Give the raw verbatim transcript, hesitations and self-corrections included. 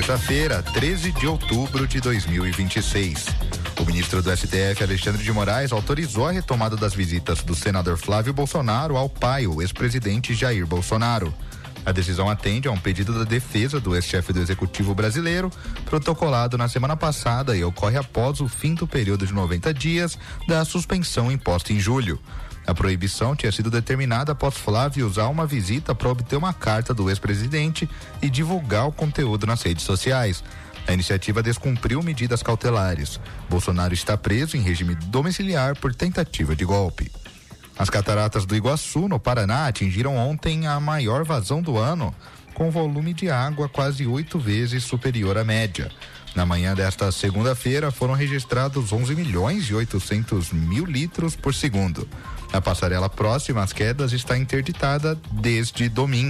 terça-feira, treze de outubro de dois mil e vinte e seis. O ministro do S T F, Alexandre de Moraes, autorizou a retomada das visitas do senador Flávio Bolsonaro ao pai, o ex-presidente Jair Bolsonaro. A decisão atende a um pedido da defesa do ex-chefe do Executivo brasileiro, protocolado na semana passada e ocorre após o fim do período de noventa dias da suspensão imposta em julho. A proibição tinha sido determinada após Flávio usar uma visita para obter uma carta do ex-presidente e divulgar o conteúdo nas redes sociais. A iniciativa descumpriu medidas cautelares. Bolsonaro está preso em regime domiciliar por tentativa de golpe. As cataratas do Iguaçu, no Paraná, atingiram ontem a maior vazão do ano, com volume de água quase oito vezes superior à média. Na manhã desta segunda-feira foram registrados onze milhões e oitocentos mil litros por segundo. A passarela próxima às quedas está interditada desde domingo.